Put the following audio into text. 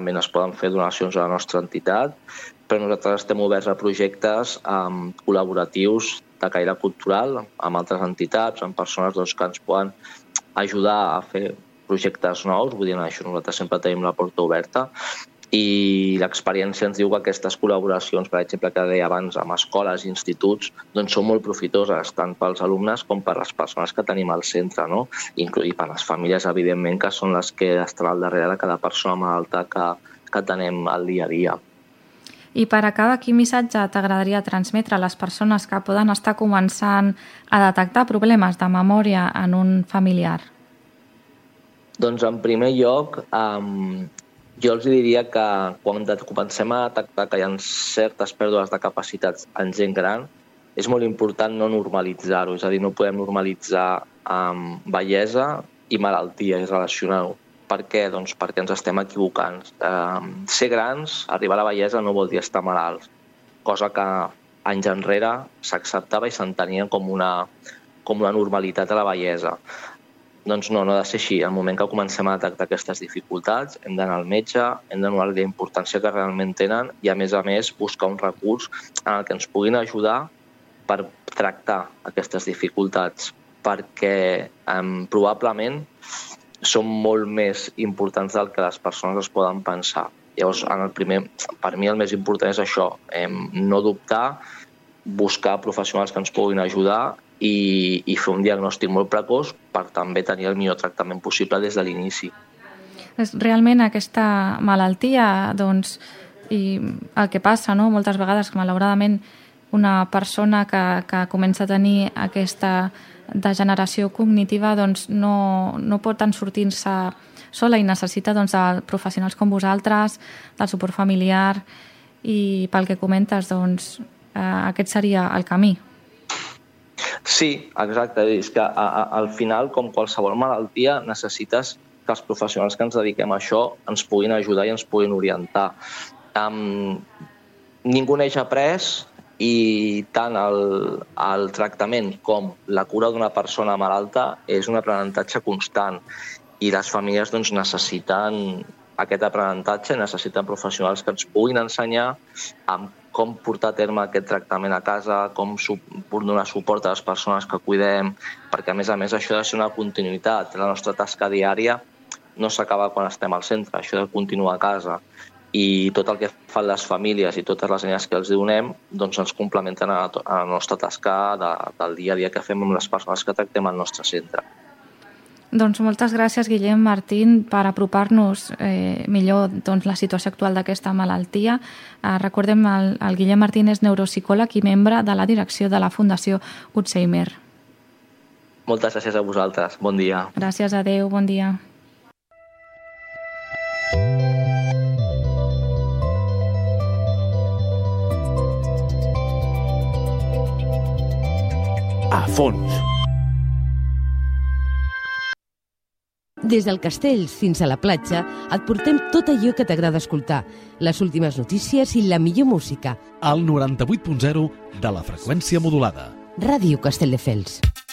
també es poden fer donacions a la nostra entitat, però nosaltres estem oberts a projectes col·laboratius de caire cultural amb altres entitats, amb persones que ens poden ajudar a fer projectes nous. Vull dir, això nosaltres sempre tenim la porta oberta i l'experiència ens diu que aquestes col·laboracions, per exemple, que deia abans, amb escoles i instituts, doncs són molt profitoses, tant pels alumnes com per les persones que tenim al centre, no? I per les famílies, evidentment, que són les que estan al darrere de cada persona malalta que tenem al dia a dia. I per acabar, quin missatge t'agradaria transmetre a les persones que poden estar començant a detectar problemes de memòria en un familiar? Doncs, en primer lloc, jo els diria que quan comencem a detectar que hi ha certes pèrdues de capacitats en gent gran, és molt important no normalitzar-ho, és a dir, no podem normalitzar vellesa i malaltia i relacionar-ho. Per què? Doncs perquè ens estem equivocant. Ser grans, arribar a la vellesa no vol dir estar malalts, cosa que anys enrere s'acceptava i s'entenia com una normalitat a la vellesa. Doncs no ha de ser així. Al moment que comencem a detectar aquestes dificultats, hem d'anar al metge, hem de donar-li la importància que realment tenen i, a més, buscar un recurs en el que ens puguin ajudar per tractar aquestes dificultats, perquè probablement són molt més importants del que les persones es poden pensar. Llavors, per mi el més important és això, no dubtar, buscar professionals que ens puguin ajudar i fer un diagnòstic molt precoç per també tenir el millor tractament possible des de l'inici. Realment aquesta malaltia, doncs, i el que passa, no? Moltes vegades, malauradament, una persona que comença a tenir aquesta degeneració cognitiva doncs no pot sortir-se sola i necessita de professionals com vosaltres, del suport familiar, i pel que comentes, doncs, aquest seria el camí. Sí, exacte. És que al final, com qualsevol malaltia, necessites que els professionals que ens dediquem a això ens puguin ajudar i ens puguin orientar. Ningú neix après i tant el tractament com la cura d'una persona malalta és un aprenentatge constant i les famílies necessiten aquest aprenentatge, necessiten professionals que ens puguin ensenyar com portar a terme aquest tractament a casa, com donar suport a les persones que cuidem, perquè a més això ha de ser una continuïtat. La nostra tasca diària no s'acaba quan estem al centre, això ha de continuar a casa. I tot el que fan les famílies i totes les eines que els donem doncs ens complementen a la nostra tasca del dia a dia que fem amb les persones que tractem al nostre centre. Doncs moltes gràcies, Guillem Martín, per apropar-nos millor la situació actual d'aquesta malaltia. Recordem, el Guillem Martín és neuropsicòleg i membre de la direcció de la Fundació Alzheimer. Moltes gràcies a vosaltres. Bon dia. Gràcies, adeu, bon dia. A fons. Des del Castells fins a la platja et portem tot allò que t'agrada escoltar, les últimes notícies i la millor música. Al 98.0 de la freqüència modulada. Ràdio Castelldefels.